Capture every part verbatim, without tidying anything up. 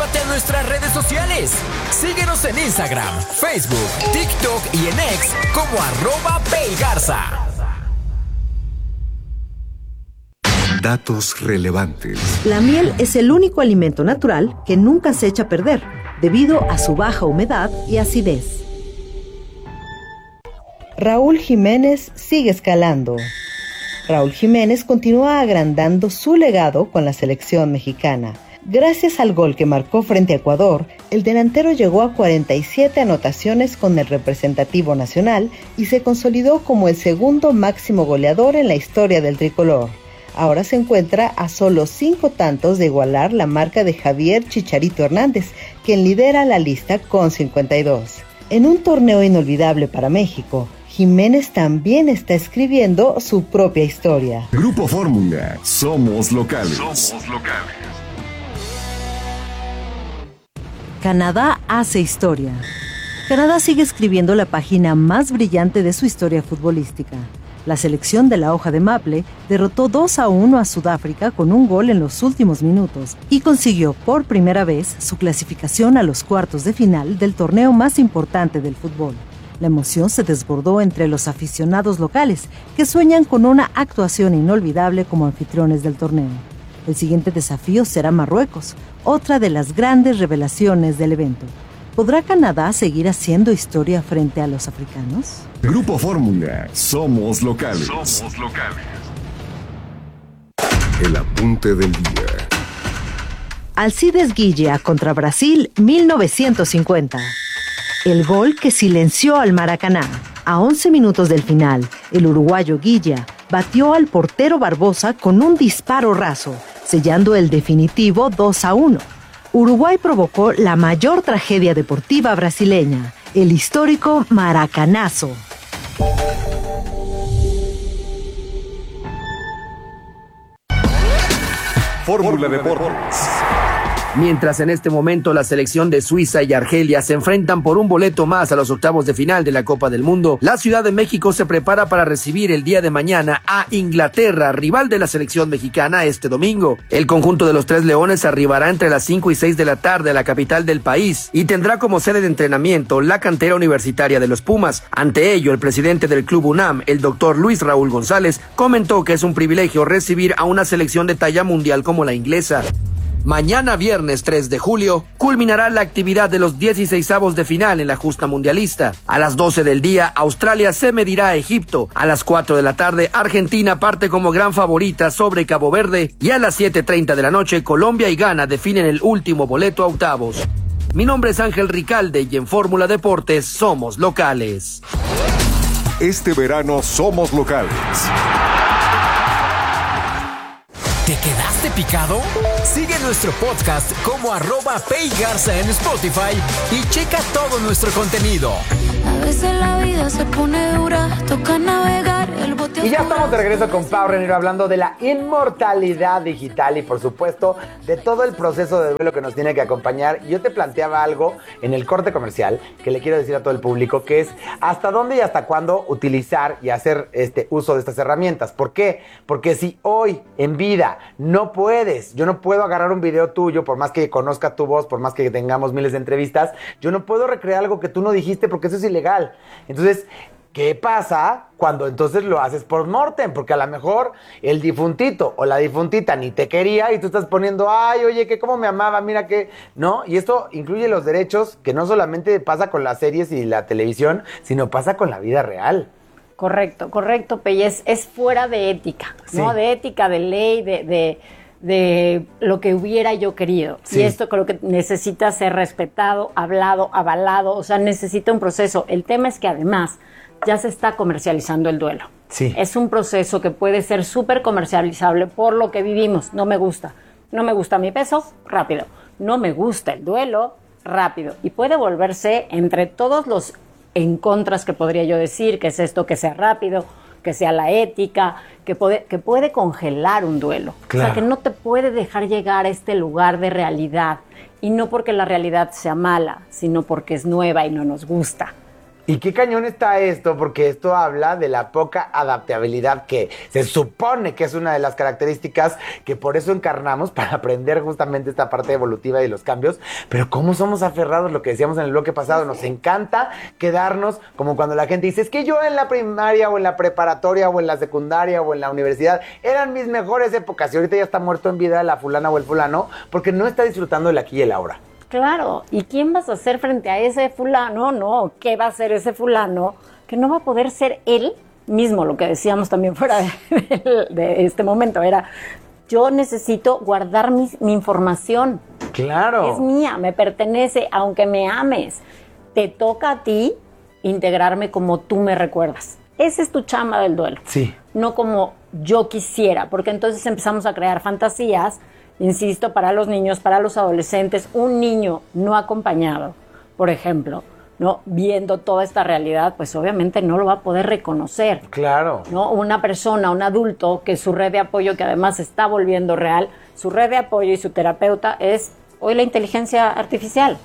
Suscríbete a nuestras redes sociales. Síguenos en Instagram, Facebook, TikTok y en X como arroba Paygarza. Datos relevantes. La miel es el único alimento natural que nunca se echa a perder, debido a su baja humedad y acidez. Raúl Jiménez sigue escalando. Raúl Jiménez continúa agrandando su legado con la selección mexicana. Gracias al gol que marcó frente a Ecuador, el delantero llegó a cuarenta y siete anotaciones con el representativo nacional y se consolidó como el segundo máximo goleador en la historia del tricolor. Ahora se encuentra a solo cinco tantos de igualar la marca de Javier Chicharito Hernández, quien lidera la lista con cincuenta y dos. En un torneo inolvidable para México, Jiménez también está escribiendo su propia historia. Grupo Fórmula, somos locales. Somos locales. Canadá hace historia. Canadá sigue escribiendo la página más brillante de su historia futbolística. La selección de la hoja de maple derrotó dos a uno a Sudáfrica con un gol en los últimos minutos y consiguió por primera vez su clasificación a los cuartos de final del torneo más importante del fútbol. La emoción se desbordó entre los aficionados locales, que sueñan con una actuación inolvidable como anfitriones del torneo. El siguiente desafío será Marruecos, otra de las grandes revelaciones del evento. ¿Podrá Canadá seguir haciendo historia frente a los africanos? Grupo Fórmula, somos locales. Somos locales. El apunte del día. Alcides Guilla contra Brasil mil novecientos cincuenta. El gol que silenció al Maracaná. A once minutos del final, el uruguayo Guilla batió al portero Barbosa con un disparo raso, sellando el definitivo dos a uno. Uruguay provocó la mayor tragedia deportiva brasileña, el histórico Maracanazo. Fórmula Deportes. Mientras en este momento la selección de Suiza y Argelia se enfrentan por un boleto más a los octavos de final de la Copa del Mundo, la Ciudad de México se prepara para recibir el día de mañana a Inglaterra, rival de la selección mexicana, este domingo. El conjunto de los Tres Leones arribará entre las cinco y seis de la tarde a la capital del país y tendrá como sede de entrenamiento la cantera universitaria de los Pumas. Ante ello, el presidente del Club UNAM, el doctor Luis Raúl González, comentó que es un privilegio recibir a una selección de talla mundial como la inglesa. Mañana viernes tres de julio culminará la actividad de los dieciseisavos de final en la justa mundialista. A las doce del día Australia se medirá a Egipto. A las cuatro de la tarde Argentina parte como gran favorita sobre Cabo Verde y a las siete treinta de la noche Colombia y Ghana definen el último boleto a octavos. Mi nombre es Ángel Ricalde y en Fórmula Deportes somos locales. Este verano somos locales. ¿Te quedaste picado? Sigue nuestro podcast como arroba Paygarza en Spotify y checa todo nuestro contenido. A veces la vida se pone dura, toca navegar el bote. Y ya estamos de regreso con Pau Renero hablando de la inmortalidad digital y por supuesto de todo el proceso de duelo que nos tiene que acompañar. Yo te planteaba algo en el corte comercial que le quiero decir a todo el público, que es hasta dónde y hasta cuándo utilizar y hacer este uso de estas herramientas. ¿Por qué? Porque si hoy en vida no puedes, yo no puedo agarrar un video tuyo, por más que conozca tu voz, por más que tengamos miles de entrevistas, yo no puedo recrear algo que tú no dijiste porque eso es ilegal. Entonces, ¿qué pasa cuando entonces lo haces por mortem? Porque a lo mejor el difuntito o la difuntita ni te quería y tú estás poniendo, ay, oye, que cómo me amaba, mira que, ¿no? Y esto incluye los derechos que no solamente pasa con las series y la televisión, sino pasa con la vida real. Correcto, correcto, Peyes, es fuera de ética, ¿no? Sí. De ética, de ley, de, de, de lo que hubiera yo querido. Sí. Y esto creo que necesita ser respetado, hablado, avalado, o sea, necesita un proceso. El tema es que además ya se está comercializando el duelo. Sí. Es un proceso que puede ser súper comercializable por lo que vivimos. No me gusta. No me gusta mi peso, rápido. No me gusta el duelo, rápido. Y puede volverse entre todos los en contras que podría yo decir, que es esto, que sea rápido, que sea la ética, que puede, que puede congelar un duelo. Claro. O sea, que no te puede dejar llegar a este lugar de realidad. Y no porque la realidad sea mala, sino porque es nueva y no nos gusta. Y qué cañón está esto, porque esto habla de la poca adaptabilidad que se supone que es una de las características que por eso encarnamos, para aprender justamente esta parte evolutiva y los cambios. Pero cómo somos aferrados, lo que decíamos en el bloque pasado, nos encanta quedarnos como cuando la gente dice, es que yo en la primaria o en la preparatoria o en la secundaria o en la universidad eran mis mejores épocas y ahorita ya está muerto en vida la fulana o el fulano porque no está disfrutando del aquí y el ahora. Claro, ¿y quién vas a hacer frente a ese fulano? No, ¿qué va a hacer ese fulano? Que no va a poder ser él mismo, lo que decíamos también fuera de, de, de este momento, era, yo necesito guardar mi, mi información. Claro. Es mía, me pertenece, aunque me ames. Te toca a ti integrarme como tú me recuerdas. Esa es tu chamba del duelo. Sí. No como yo quisiera, porque entonces empezamos a crear fantasías. Insisto, para los niños, para los adolescentes, un niño no acompañado, por ejemplo, ¿no? Viendo toda esta realidad, pues obviamente no lo va a poder reconocer. Claro. ¿No? Una persona, un adulto, que su red de apoyo, que además se está volviendo real, su red de apoyo y su terapeuta es hoy la inteligencia artificial.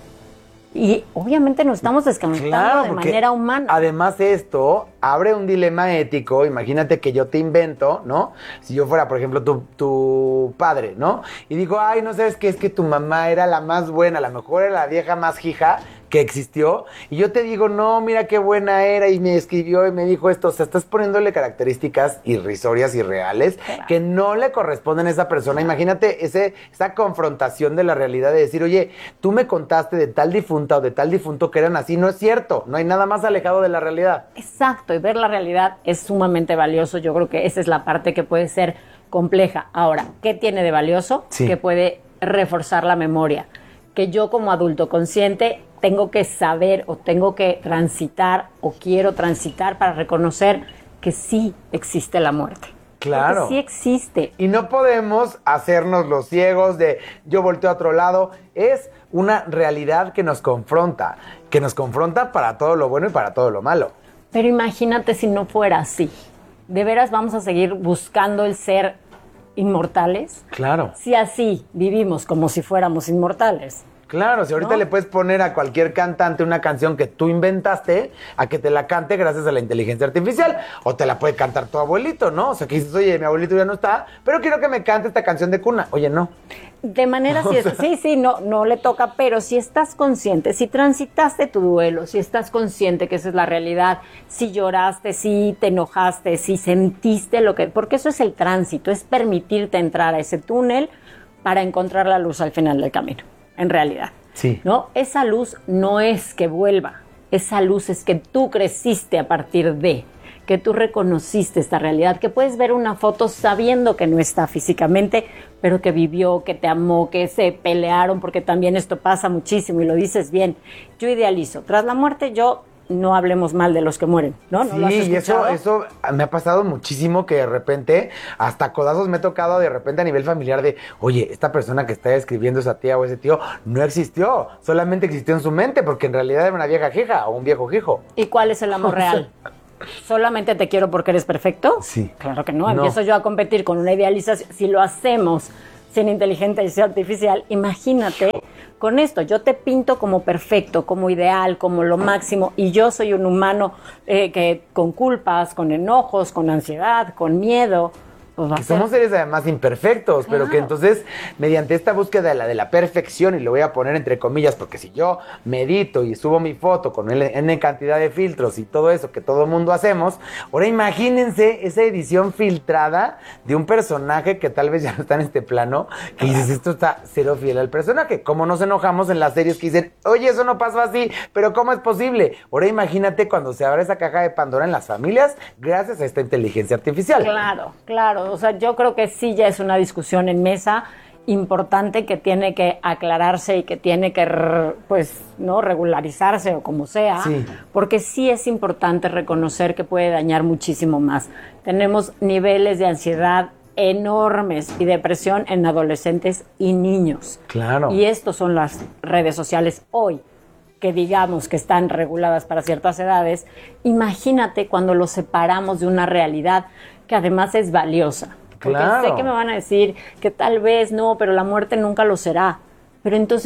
Y obviamente nos estamos desconectando Claro, de porque manera humana. Además esto abre un dilema ético. Imagínate que yo te invento, ¿no? Si yo fuera, por ejemplo, tu, tu padre, ¿no? Y digo, ay, no sabes qué, es que tu mamá era la más buena, a lo mejor era la vieja más hija que existió, y yo te digo, no, mira qué buena era, y me escribió y me dijo esto. O sea, estás poniéndole características irrisorias y reales Claro. que no le corresponden a esa persona. Imagínate ese, esa confrontación de la realidad de decir, oye, tú me contaste de tal difunta o de tal difunto que eran así. No es cierto, no hay nada más alejado de la realidad. Exacto, y ver la realidad es sumamente valioso. Yo creo que esa es la parte que puede ser compleja. Ahora, ¿qué tiene de valioso? Sí. Que puede reforzar la memoria. Que yo como adulto consciente tengo que saber o tengo que transitar o quiero transitar para reconocer que sí existe la muerte. Claro. Porque sí existe. Y no podemos hacernos los ciegos de yo volteo a otro lado. Es una realidad que nos confronta, que nos confronta para todo lo bueno y para todo lo malo. Pero imagínate si no fuera así. ¿De veras vamos a seguir buscando el ser inmortales? Claro. Si así vivimos como si fuéramos inmortales. Claro, si ahorita ¿No? le puedes poner a cualquier cantante una canción que tú inventaste, a que te la cante gracias a la inteligencia artificial, o te la puede cantar tu abuelito, ¿no? O sea, que dices, oye, mi abuelito ya no está, pero quiero que me cante esta canción de cuna. Oye, no. De manera, si es- sí, sí, no, no le toca, pero si estás consciente, si transitaste tu duelo, si estás consciente que esa es la realidad, si lloraste, si te enojaste, si sentiste lo que... Porque eso es el tránsito, es permitirte entrar a ese túnel para encontrar la luz al final del camino, en realidad. Sí. ¿No? Esa luz no es que vuelva, esa luz es que tú creciste a partir de, que tú reconociste esta realidad, que puedes ver una foto sabiendo que no está físicamente, pero que vivió, que te amó, que se pelearon, porque también esto pasa muchísimo y lo dices bien. Yo idealizo, tras la muerte yo... No hablemos mal de los que mueren, ¿no? ¿No lo has Sí, y eso, escuchado? eso me ha pasado muchísimo, que de repente, hasta codazos me he tocado de repente a nivel familiar de, oye, esta persona que está escribiendo, esa tía o ese tío, no existió, solamente existió en su mente, porque en realidad era una vieja jija o un viejo jijo. ¿Y cuál es el amor real? ¿Solamente te quiero porque eres perfecto? Sí. Claro que no. No. Empiezo yo a competir con una idealización. Si lo hacemos sin inteligencia artificial, imagínate con esto. Yo te pinto como perfecto, como ideal, como lo máximo, y yo soy un humano eh, que con culpas, con enojos, con ansiedad, con miedo. Pues va a Que ser- somos seres además imperfectos, pero que Claro. entonces, mediante esta búsqueda de la, de la perfección, y lo voy a poner entre comillas, porque si yo medito y subo mi foto con N, N cantidad de filtros y todo eso que todo mundo hacemos, ahora imagínense esa edición filtrada de un personaje que tal vez ya no está en este plano, que dices, esto está cero fiel al personaje. Como nos enojamos en las series que dicen, oye, eso no pasó así, pero ¿cómo es posible? Ahora imagínate cuando se abre esa caja de Pandora en las familias, gracias a esta inteligencia artificial. Claro, claro. O sea, yo creo que sí ya es una discusión en mesa importante que tiene que aclararse y que tiene que, r- pues, no regularizarse o como sea, Sí. porque sí es importante reconocer que puede dañar muchísimo más. Tenemos niveles de ansiedad enormes y depresión en adolescentes y niños. Claro. Y estos son las redes sociales hoy, que digamos que están reguladas para ciertas edades. Imagínate cuando los separamos de una realidad que además es valiosa. Porque Claro. sé que me van a decir que tal vez no, pero la muerte nunca lo será. Pero entonces,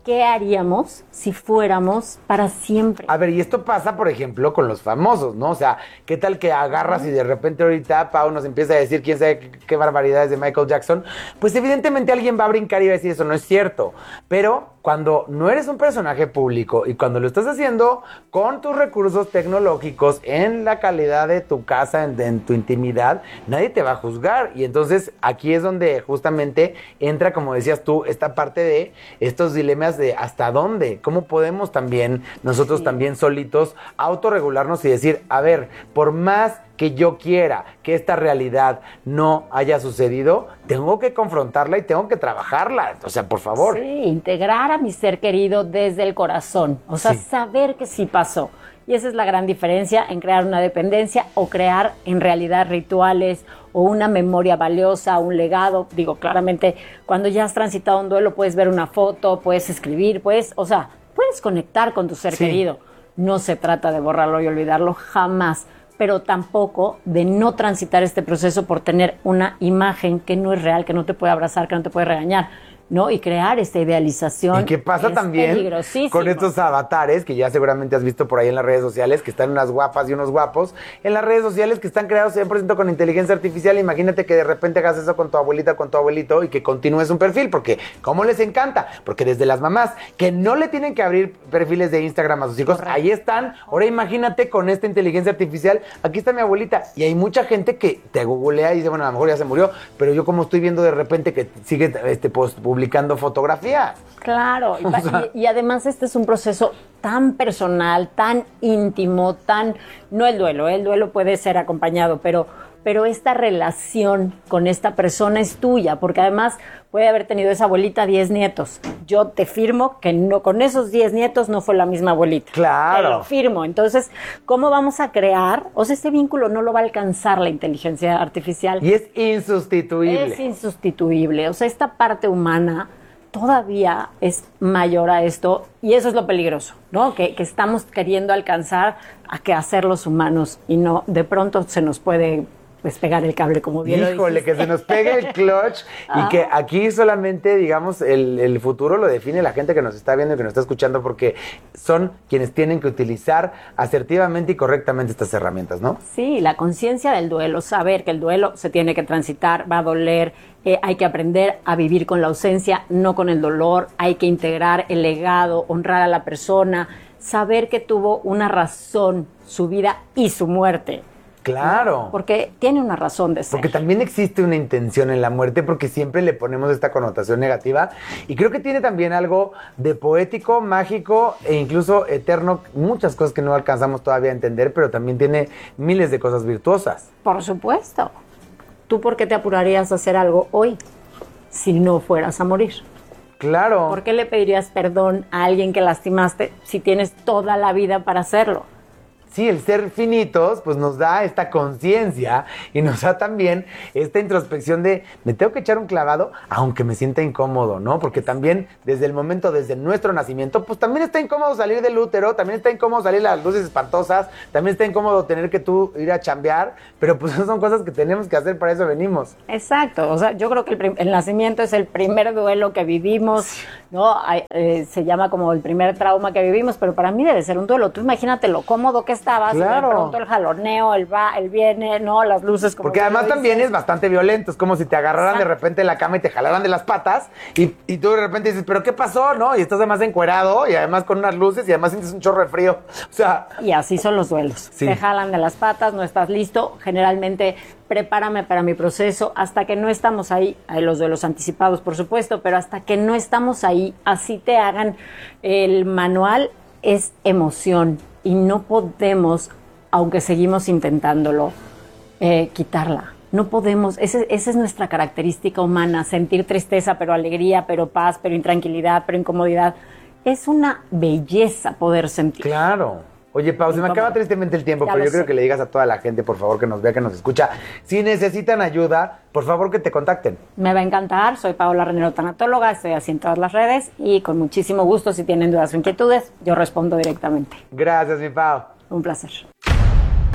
¿qué haríamos si fuéramos para siempre? A ver, y esto pasa, por ejemplo, con los famosos, ¿no? O sea, ¿qué tal que agarras y de repente ahorita Pau nos empieza a decir quién sabe qué, qué barbaridades de Michael Jackson? Pues evidentemente alguien va a brincar y va a decir eso no es cierto. Pero cuando no eres un personaje público y cuando lo estás haciendo con tus recursos tecnológicos, en la calidad de tu casa, en, en tu intimidad, nadie te va a juzgar. Y entonces aquí es donde justamente entra, como decías tú, esta parte de estos dilemas de hasta dónde, cómo podemos también nosotros sí. también solitos autorregularnos y decir, a ver, por más que yo quiera que esta realidad no haya sucedido, tengo que confrontarla y tengo que trabajarla. O sea, por favor. Sí, integrar a mi ser querido desde el corazón. O sea, Sí. saber que sí pasó. Y esa es la gran diferencia en crear una dependencia o crear en realidad rituales o una memoria valiosa, un legado. Digo, claramente, cuando ya has transitado un duelo, puedes ver una foto, puedes escribir, puedes, o sea, puedes conectar con tu ser Sí. querido. No se trata de borrarlo y olvidarlo jamás, pero tampoco de no transitar este proceso por tener una imagen que no es real, que no te puede abrazar, que no te puede regañar, ¿no? Y crear esta idealización. ¿Y qué pasa es también peligrosísimo. con estos avatares que ya seguramente has visto por ahí en las redes sociales, que están unas guapas y unos guapos, en las redes sociales que están creados cien por ciento con inteligencia artificial? Imagínate que de repente hagas eso con tu abuelita, con tu abuelito y que continúes un perfil, porque ¿cómo les encanta? Porque desde las mamás que no le tienen que abrir perfiles de Instagram a sus hijos, Correcto. ahí están. Ahora imagínate con esta inteligencia artificial, aquí está mi abuelita, y hay mucha gente que te googlea y dice, bueno, a lo mejor ya se murió, pero yo como estoy viendo de repente que sigue este, post, publicando fotografías. Claro, y, O sea, y, y además este es un proceso tan personal, tan íntimo, tan... No el duelo, el duelo puede ser acompañado, pero, pero esta relación con esta persona es tuya, porque además puede haber tenido esa abuelita diez nietos. Yo te firmo que no, con esos diez nietos no fue la misma abuelita. Claro. Te lo firmo. Entonces, ¿cómo vamos a crear? O sea, este vínculo no lo va a alcanzar la inteligencia artificial. Y es insustituible. Es insustituible. O sea, esta parte humana todavía es mayor a esto y eso es lo peligroso, ¿no? Que, que estamos queriendo alcanzar a que hacer los humanos y no, de pronto se nos puede despegar el cable, como bien lo Híjole, dijiste. que se nos pegue el clutch y que aquí solamente, digamos, el, el futuro lo define la gente que nos está viendo y que nos está escuchando, porque son quienes tienen que utilizar asertivamente y correctamente estas herramientas, ¿no? Sí, la conciencia del duelo, saber que el duelo se tiene que transitar, va a doler, eh, hay que aprender a vivir con la ausencia, no con el dolor, hay que integrar el legado, honrar a la persona, saber que tuvo una razón, su vida y su muerte. Claro. Porque tiene una razón de ser. Porque también existe una intención en la muerte, porque siempre le ponemos esta connotación negativa. Y creo que tiene también algo de poético, mágico e incluso eterno. Muchas cosas que no alcanzamos todavía a entender, pero también tiene miles de cosas virtuosas. Por supuesto. ¿Tú por qué te apurarías a hacer algo hoy si no fueras a morir? Claro. ¿Por qué le pedirías perdón a alguien que lastimaste si tienes toda la vida para hacerlo? Sí, el ser finitos, pues nos da esta conciencia y nos da también esta introspección de me tengo que echar un clavado aunque me sienta incómodo, ¿no? Porque también desde el momento, desde nuestro nacimiento, pues también está incómodo salir del útero, también está incómodo salir las luces espantosas, también está incómodo tener que tú ir a chambear, pero pues son cosas que tenemos que hacer, para eso venimos. Exacto, o sea, yo creo que el, prim- el nacimiento es el primer duelo que vivimos, ¿no? Hay, eh, se llama como el primer trauma que vivimos, pero para mí debe ser un duelo. Tú imagínate lo cómodo que estabas, Claro. y de pronto el jaloneo, el va, el viene, ¿no? Las luces como... Porque tú además lo también dices. es bastante violento, es como si te agarraran Exacto. de repente en la cama y te jalaran de las patas y, y tú de repente dices, ¿pero qué pasó? ¿No? Y estás además encuerado y además con unas luces y además sientes un chorro de frío. O sea... Y así son los duelos. Sí. Te jalan de las patas, no estás listo. Generalmente, prepárame para mi proceso. Hasta que no estamos ahí, hay los duelos anticipados, por supuesto, pero hasta que no estamos ahí, así te hagan el manual, es emoción. Y no podemos, aunque seguimos intentándolo, eh, quitarla. No podemos, ese, esa es nuestra característica humana, sentir tristeza, pero alegría, pero paz, pero intranquilidad, pero incomodidad. Es una belleza poder sentir. Claro. Oye, Pau, se me acaba tristemente el tiempo, Ya pero lo yo creo sé. que le digas a toda la gente, por favor, que nos vea, que nos escucha. Si necesitan ayuda, por favor, que te contacten. Me va a encantar, soy Paola Renero, tanatóloga, estoy así en todas las redes y con muchísimo gusto, si tienen dudas o inquietudes, yo respondo directamente. Gracias, mi Pau. Un placer.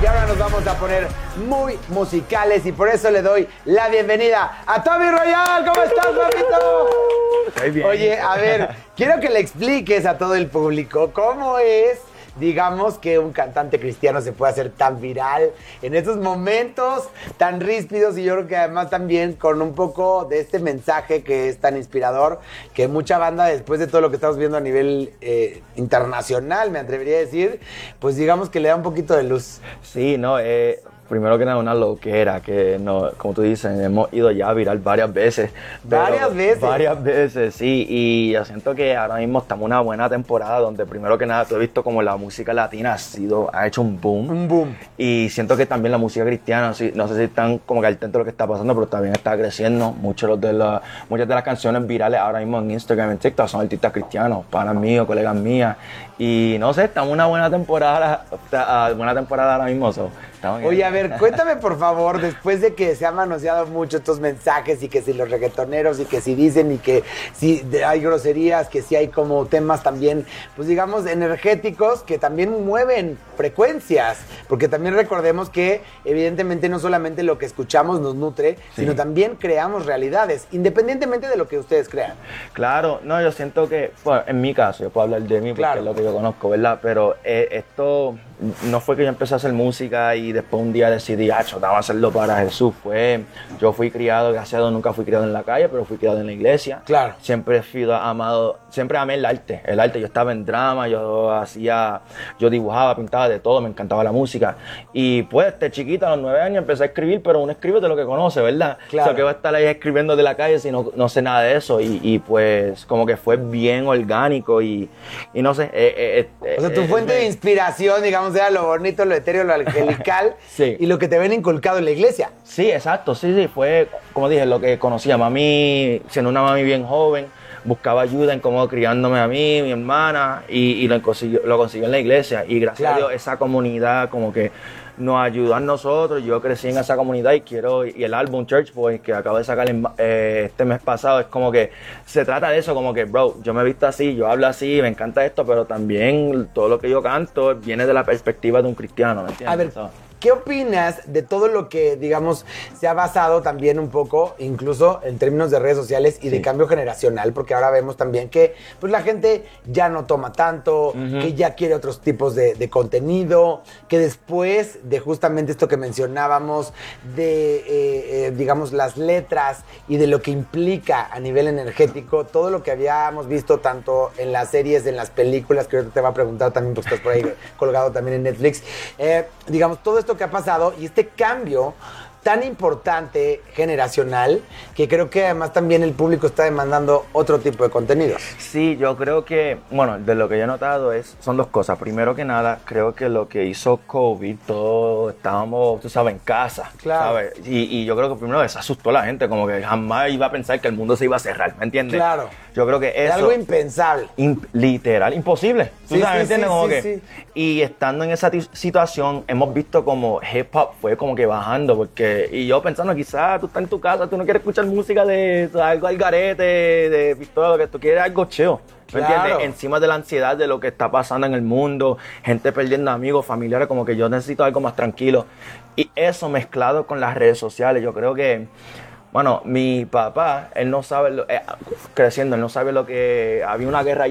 Y ahora nos vamos a poner muy musicales y por eso le doy la bienvenida a Tommy Royal. ¿Cómo estás, papito? Estoy bien. Oye, a ver, quiero que le expliques a todo el público cómo es, digamos, que un cantante cristiano se puede hacer tan viral en estos momentos tan ríspidos y yo creo que además también con un poco de este mensaje que es tan inspirador, que mucha banda después de todo lo que estamos viendo a nivel eh, internacional, me atrevería a decir, pues digamos que le da un poquito de luz. Sí, no, eh, primero que nada una loquera, que no, como tú dices, hemos ido ya a viral varias veces. ¿Varias veces? Varias veces, sí, y yo siento que ahora mismo estamos en una buena temporada donde primero que nada tú he visto como la música latina ha sido, ha hecho un boom. Un boom. Y siento que también la música cristiana, sí, no sé si están como que al tanto de lo que está pasando, pero también está creciendo. Muchos de la, muchas de las canciones virales ahora mismo en Instagram y en TikTok son artistas cristianos, panas míos, colegas mías. Y no sé, estamos en una buena temporada, buena temporada ahora mismo. So, Oye, a ver, cuéntame por favor, después de que se han manoseado mucho estos mensajes y que si los reggaetoneros y que si dicen y que si hay groserías, que si hay como temas también, pues digamos, energéticos que también mueven frecuencias, porque también recordemos que evidentemente no solamente lo que escuchamos nos nutre, sí, sino también creamos realidades, independientemente de lo que ustedes crean. Claro, no, yo siento que, bueno, en mi caso, yo puedo hablar de mí porque claro, es lo que yo conozco, ¿verdad? Pero eh, esto no fue que yo empecé a hacer música y después un día decidí, ah, yo vamos a hacerlo para Jesús. Fue, yo fui criado, gracias a Dios, nunca fui criado en la calle, pero fui criado en la iglesia. Claro. Siempre fui amado, siempre amé el arte, el arte. Yo estaba en drama, yo hacía, yo dibujaba, pintaba de todo, me encantaba la música. Y pues, de chiquito, a los nueve años, empecé a escribir, pero uno escribe de lo que conoce, ¿verdad? Claro. O sea, que va a estar ahí escribiendo de la calle si no, no sé nada de eso. Y, y pues, como que fue bien orgánico y, y no sé. Eh, eh, o sea, tu eh, fuente eh, de inspiración, digamos, era lo bonito, lo etéreo, lo angelical sí, y lo que te ven inculcado en la iglesia. Sí, exacto, sí, sí, fue, como dije, lo que conocía. Mami, siendo una mami bien joven, buscaba ayuda en cómo criándome a mí, mi hermana, y, y lo, consiguió, lo consiguió en la iglesia. Y gracias claro, a Dios, esa comunidad como que nos ayudó a nosotros. Yo crecí en esa comunidad y quiero, y el álbum Church Boy que acabo de sacar en, eh, este mes pasado, es como que se trata de eso, como que, bro, yo me he visto así, yo hablo así, me encanta esto, pero también todo lo que yo canto viene de la perspectiva de un cristiano, ¿me entiendes? A ver, ¿qué opinas de todo lo que, digamos, se ha basado también un poco, incluso en términos de redes sociales y sí, de cambio generacional? Porque ahora vemos también que pues, la gente ya no toma tanto, uh-huh, que ya quiere otros tipos de, de contenido, que después de justamente esto que mencionábamos, de, eh, eh, digamos, las letras y de lo que implica a nivel energético, todo lo que habíamos visto tanto en las series, en las películas, que ahorita te va a preguntar también, porque estás por ahí colgado también en Netflix, eh, digamos, todo esto que ha pasado y este cambio tan importante generacional que creo que además también el público está demandando otro tipo de contenidos. Sí, yo creo que, bueno, de lo que yo he notado es, son dos cosas. Primero que nada, creo que lo que hizo COVID, todos estábamos, tú sabes, en casa, claro, ¿sabes? Y, y yo creo que primero eso asustó a la gente, como que jamás iba a pensar que el mundo se iba a cerrar, ¿me entiendes? Claro. Yo creo que eso... Es algo impensable. In, literal, imposible. ¿Tú sí, sabes, sí, ¿me entiendes? Sí, como sí, que, sí. Y estando en esa t- situación, hemos visto como hip hop fue como que bajando, porque y yo pensando, quizás tú estás en tu casa, tú no quieres escuchar música de, de algo al garete, de pistola, que tú quieres algo chill. ¿Me claro, entiendes? Encima de la ansiedad de lo que está pasando en el mundo, gente perdiendo amigos, familiares, como que yo necesito algo más tranquilo. Y eso mezclado con las redes sociales, yo creo que, bueno, mi papá, él no sabe, lo, eh, creciendo, él no sabe lo que, había una guerra